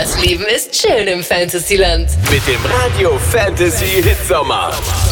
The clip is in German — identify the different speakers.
Speaker 1: Das Leben ist schön im Fantasyland.
Speaker 2: Mit dem Radio Fantasy Hitsommer.